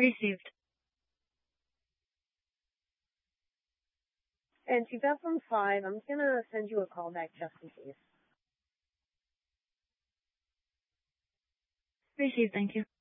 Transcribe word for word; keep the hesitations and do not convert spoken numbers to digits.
Received. And two thousand five, I'm just gonna send you a call back just in case. Received, thank you.